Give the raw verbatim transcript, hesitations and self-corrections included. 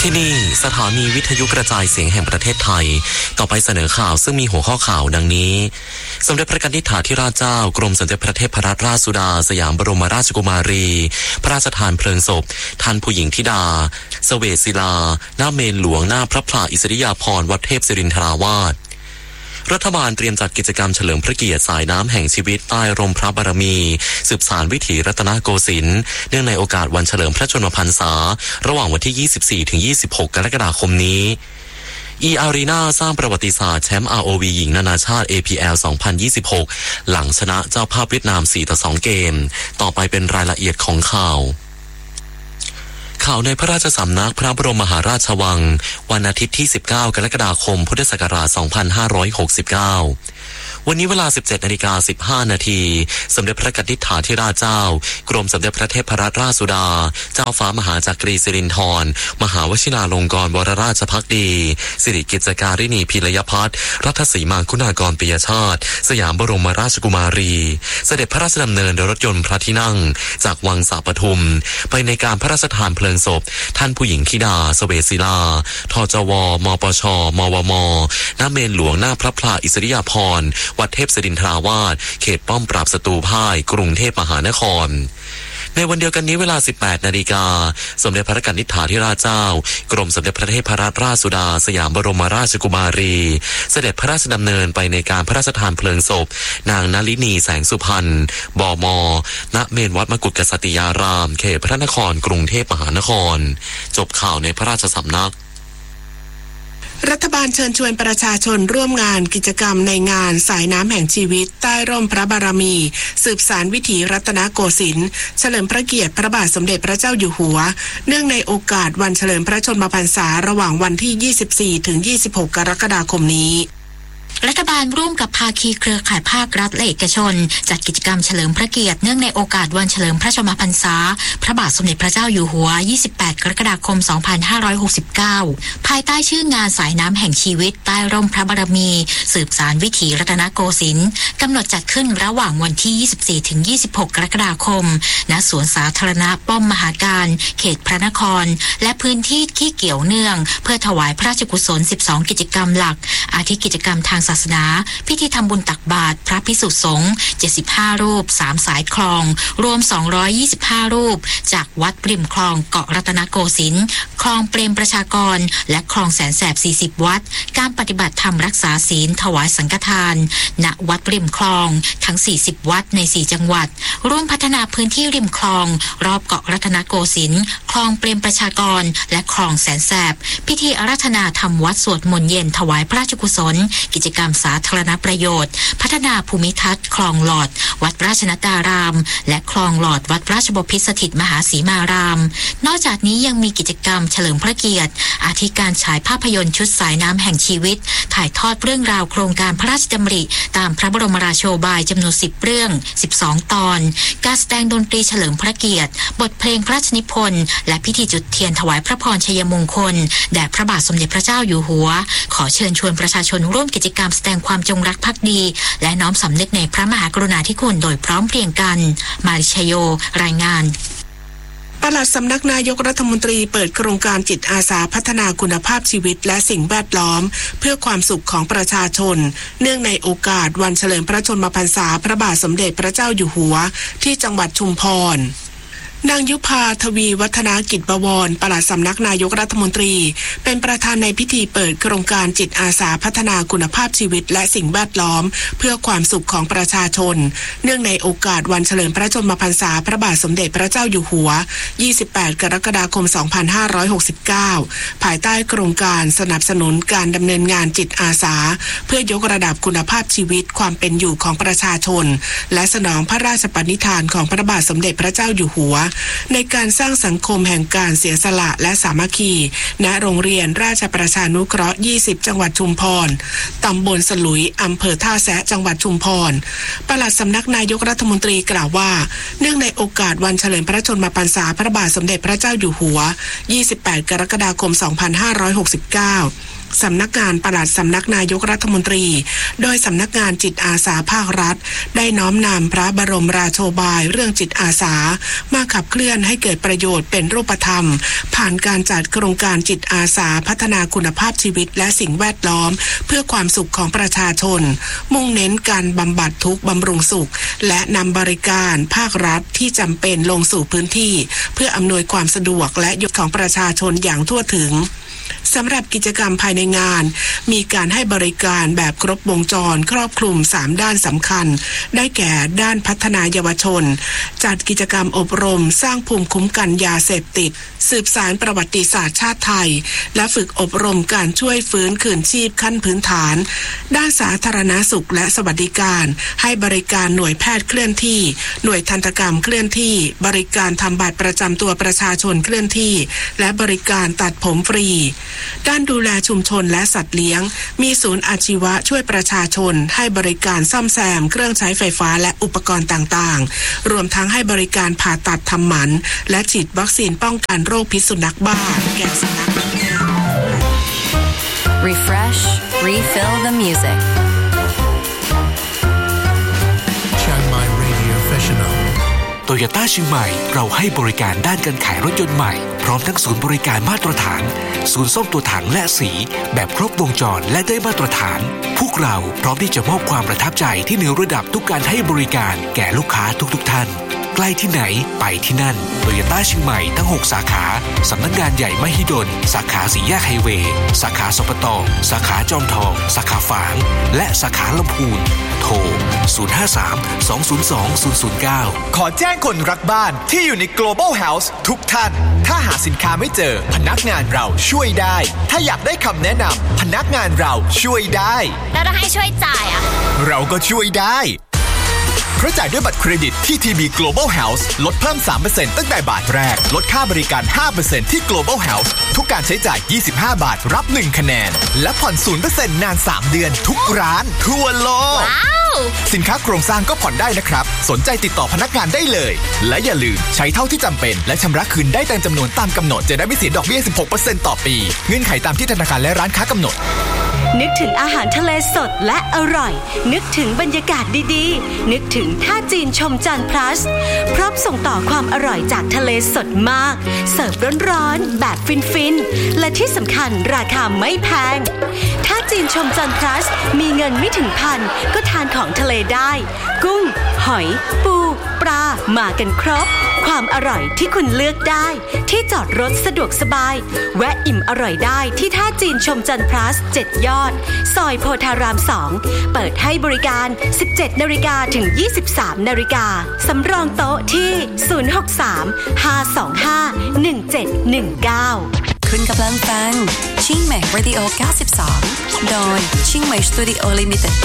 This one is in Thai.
ที่นี่สถานีวิทยุกระจายเสียงแห่งประเทศไทยต่อไปเสนอข่าวซึ่งมีหัวข้อข่าวดังนี้สมเด็จพระนิธิถาธิราชเจ้ากรมสมเด็จพระเทพรัตนราชสุดาสยามบรมราชกุมารีพระราชทานเพลิงศพท่านผู้หญิงธิดาเสวตศิลาหน้าเมรุหลวงหน้าพระพลาอิสริยาภรณ์วัดเทพศิรินทราวาสรัฐบาลเตรียมจัดกิจกรรมเฉลิมพระเกียรติสายน้ำแห่งชีวิตใต้ร่มพระบารมีสืบสานวิถีรัตนโกสินทร์เนื่องในโอกาสวันเฉลิมพระชนมพรรษาระหว่างวันที่ ยี่สิบสี่ถึงยี่สิบหก กรกฎาคมนี้ E Arena สร้างประวัติศาสตร์แชมป์ อาร์ โอ วี หญิงนานาชาติ เอ พี แอล สองพันยี่สิบหกหลังชนะเจ้าภาพเวียดนาม สี่ต่อสอง เกมต่อไปเป็นรายละเอียดของข่าวข่าวในพระราชสำนักพระบรมมหาราชวังวันอาทิตย์ที่สิบเก้ากรกฎาคมพุทธศักราชสองพันห้าร้อยหกสิบเก้าวันนี้เวลา สิบเจ็ดนาฬิกาสิบห้านาทีสมเด็จพระนิธิถาธิราชเจ้ากรมสมเด็จพระเทพรัตนราชสุดาเจ้าฟ้ามหาจักรีสิรินธรมหาวชิราลงกรณวรราชภักดีสิริกิจการินีพิรยพัฒน์รัตสีมาคุณากรปิยชาติสยามบรมราชกุมารีเสด็จพระราชดำเนินโดยรถยนต์พระที่นั่งจากวังสาปทุมไปในการพระราชทานเพลิงศพท่านผู้หญิงธิดาเสวตศิลาทจวมปชมวมหน้าเมรุหลวงหน้าพระพลาอิสริยาภรณ์วัดเทพศิรินทราวาสเขตป้อมปราบศัตรูพ่ายกรุงเทพมหานครในวันเดียวกันนี้เวลา สิบแปดนาฬิกาสมเด็จพระนิธิถาธิราชเจ้ากรมสมเด็จพระเทพรัตนราชสุดาสยามบรมราชกุมารีเสด็จพระราชดำเนินไปในการพระราชทานเพลิงศพนางนลินีแสงสุพรรณบม.ณ เมรุวัดมกุฏกษัตริยารามเขตพระนครกรุงเทพมหานครจบข่าวในพระราชสำนักรัฐบาลเชิญชวนประชาชนร่วมงานกิจกรรมในงานสายน้ำแห่งชีวิตใต้ร่มพระบารมีสืบสานวิถีรัตนโกสินทร์เฉลิมพระเกียรติพระบาทสมเด็จพระเจ้าอยู่หัวเนื่องในโอกาสวันเฉลิมพระชนมพรรษาระหว่างวันที่ ยี่สิบสี่ถึงยี่สิบหก กรกฎาคมนี้รัฐบาลร่วมกับภาคีเครือข่ายภาครัฐและเอกชนจัดกิจกรรมเฉลิมพระเกียรติเนื่องในโอกาสวันเฉลิมพระชนมพรรษาพระบาทสมเด็จพระเจ้าอยู่หัวยี่สิบแปดกรกฎาคมสองพันห้าร้อยหกสิบเก้าภายใต้ชื่องานสายน้ำแห่งชีวิตใต้ร่มพระบารมีสืบสานวิถีรัตนโกสินทร์กำหนดจัดขึ้นระหว่างวันที่ยี่สิบสี่ถึงยี่สิบหกกรกฎาคมณสวนสาธารณะป้อมมหาการเขตพระนครและพื้นที่ที่เกี่ยวเนื่องเพื่อถวายพระราชกุศลสิบสองกิจกรรมหลักอาทิกิจกรรมทางศาสนาพิธีทำบุญตักบาตรพระภิกษุสงฆ์เจ็ดสิบห้ารูปสามสายคลองรวมสองร้อยยี่สิบห้ารูปจากวัดริมคลองเกาะรัตนโกสินทร์คลองเปรมประชากรและคลองแสนแสบสี่สิบวัดการปฏิบัติธรรมรักษาศีลถวายสังฆทานณวัดริมคลองทั้งสี่สิบวัดในสี่จังหวัดร่วมพัฒนาพื้นที่ริมคลองรอบเกาะรัตนโกสินทร์คลองเปรมประชากรและคลองแสนแสบพิธีอาราธนาธรรมวัดสวดมนต์เย็นถวายพระราชกุศลกิจกรรมสาธารณประโยชน์พัฒนาภูมิทัศน์คลองหลอดวัดราชนตารามและคลองหลอดวัดราชบพิตรสถิตมหาสีมารามนอกจากนี้ยังมีกิจกรรมเฉลิมพระเกียรติอาทิการฉายภาพยนตร์ชุดสายน้ำแห่งชีวิตถ่ายทอดเรื่องราวโครงการพระราชดำริตามพระบรมราโชบายจำนวนสิบเรื่องสิบสองตอนการแสดงดนตรีเฉลิมพระเกียรติบทเพลงพระราชนิพนธ์และพิธีจุดเทียนถวายพระพรชัยมงคลแด่พระบาทสมเด็จพระเจ้าอยู่หัวขอเชิญชวนประชาชนร่วมกิจกรรมแสดงความจงรักภักดีและน้อมสำนึกในพระมหากรุณาธิคุณโดยพร้อมเพรียงกันมาริชโยรายงานปลัดสำนักนายกรัฐมนตรีเปิดโครงการจิตอาสาพัฒนาคุณภาพชีวิตและสิ่งแวดล้อมเพื่อความสุขของประชาชนเนื่องในโอกาสวันเฉลิมพระชนมพรรษาพระบาทสมเด็จพระเจ้าอยู่หัวที่จังหวัดชุมพรนางยุพาทวีวัฒนากิจบวรปลัดสำนักนายกรัฐมนตรีเป็นประธานในพิธีเปิดโครงการจิตอาสาพัฒนาคุณภาพชีวิตและสิ่งแวดล้อมเพื่อความสุขของประชาชนเนื่องในโอกาสวันเฉลิมพระชนมพรรษาพระบาทสมเด็จพระเจ้าอยู่หัวยี่สิบแปดกรกฎาคมสองพันห้าร้อยหกสิบเก้าภายใต้โครงการสนับสนุนการดำเนินงานจิตอาสาเพื่อยกระดับคุณภาพชีวิตความเป็นอยู่ของประชาชนและสนองพระราชปณิธานของพระบาทสมเด็จพระเจ้าอยู่หัวในการสร้างสังคมแห่งการเสียสละและสามัคคีณโรงเรียนราชประชานุเคราะห์ยี่สิบจังหวัดชุมพรตำบลสลุยอำเภอท่าแซะจังหวัดชุมพรปลัดสำนักนายกรัฐมนตรีกล่าวว่าเนื่องในโอกาสวันเฉลิมพระชนมพรรษาพระบาทสมเด็จพระเจ้าอยู่หัวยี่สิบแปดกรกฎาคมสองพันห้าร้อยหกสิบเก้าสำนักงานปลัดสำนักนายกรัฐมนตรีโดยสำนักงานจิตอาสาภาครัฐได้น้อมนำพระบรมราโชบายเรื่องจิตอาสามาขับเคลื่อนให้เกิดประโยชน์เป็นรูปธรรมผ่านการจัดโครงการจิตอาสาพัฒนาคุณภาพชีวิตและสิ่งแวดล้อมเพื่อความสุขของประชาชนมุ่งเน้นการบำบัดทุกข์บำรุงสุขและนำบริการภาครัฐที่จำเป็นลงสู่พื้นที่เพื่ออำนวยความสะดวกและยุทธของประชาชนอย่างทั่วถึงสำหรับกิจกรรมภายในงานมีการให้บริการแบบครบวงจรครอบคลุมสามด้านสำคัญได้แก่ด้านพัฒนาเยาวชนจัดกิจกรรมอบรมสร้างภูมิคุ้มกันยาเสพติดสืบสานประวัติศาสตร์ชาติไทยและฝึกอบรมการช่วยฟื้นคืนชีพขั้นพื้นฐานด้านสาธารณสุขและสวัสดิการให้บริการหน่วยแพทย์เคลื่อนที่หน่วยทันตกรรมเคลื่อนที่บริการทำบัตรประจำตัวประชาชนเคลื่อนที่และบริการตัดผมฟรีด้านดูแลชุมชนและสัตว์เลี้ยงมีศูนย์อาชีวะช่วยประชาชนให้บริการซ่อมแซมเครื่องใช้ไฟฟ้าและอุปกรณ์ต่างๆรวมทั้งให้บริการผ่าตัดทำหมันและฉีดวัคซีนป้องกันโรคพิษสุนัขบ้าแก่สุนัข Refresh, refill the music. Chiang Mai Radio Professional โตโยต้าเชียงใหม่เราให้บริการด้านการขายรถยนต์ใหม่พร้อมทั้งศูนย์บริการมาตรฐานศูนย์ซ่อมตัวถังและสีแบบครบวงจรและได้มาตรฐานพวกเราพร้อมที่จะมอบความประทับใจที่เหนือระดับทุกการให้บริการแก่ลูกค้าทุกๆท่านใกล้ที่ไหนไปที่นั่นโตโยต้าเชียงใหม่ทั้งหกสาขาสำนักงานใหญ่มหิดลสาขาสี่แยกไฮเวย์สาขาสปตสาขาจอมทองสาขาฝางและสาขาลำพูนโทรศูนย์ ห้า สาม สอง ศูนย์ สอง ศูนย์ ศูนย์ เก้าขอแจ้งคนรักบ้านที่อยู่ใน Global House ทุกท่านถ้าหาสินค้าไม่เจอพนักงานเราช่วยได้ถ้าอยากได้คำแนะนำพนักงานเราช่วยได้แล้วถ้าให้ช่วยจ่ายอ่ะเราก็ช่วยได้เพราะจ่ายด้วยบัตรเครดิตที่ ที บี Global House ลดเพิ่ม สามเปอร์เซ็นต์ ตั้งแต่บาทแรกลดค่าบริการ ห้าเปอร์เซ็นต์ ที่ Global House ทุกการใช้จ่ายยี่สิบห้าบาทรับหนึ่งคะแนนและผ่อน ศูนย์เปอร์เซ็นต์ นานสามเดือนทุกร้านทั่วโลกสินค้าโครงสร้างก็ผ่อนได้นะครับสนใจติดต่อพนักงานได้เลยและอย่าลืมใช้เท่าที่จำเป็นและชำระคืนได้ตามจำนวนตามกำหนดจะได้ไม่เสียดอกเบี้ย สิบหกเปอร์เซ็นต์ ต่อปีเงื่อนไขตามที่ธนาคารและร้านค้ากำหนดนึกถึงอาหารทะเลสดและอร่อยนึกถึงบรรยากาศดีๆนึกถึงท่าจีนชมจันทร์ plus พร้อมส่งต่อความอร่อยจากทะเลสดมากเสิร์ฟร้อนๆแบบฟินๆและที่สำคัญราคาไม่แพงท่าจีนชมจันทร์ plus มีเงินไม่ถึงพันก็ทานของทะเลได้กุ้งหอยปูปลามากันครบความอร่อยที่คุณเลือกได้ที่จอดรถสะดวกสบายแวะอิ่มอร่อยได้ที่ท่าจีนชมจันทร์ plus เจ็ดยอดซอยโพธารามสองเปิดให้บริการ สิบเจ็ดนาฬิกา ถึง ยี่สิบสามนาฬิกาสำรองโต๊ะที่ ศูนย์ หก สาม ห้า สอง ห้า หนึ่ง เจ็ด หนึ่ง เก้าคุณกำลังฟังชิงใหม่ Radio เก้าสิบสองโดยชิงใหม่ Studio Limited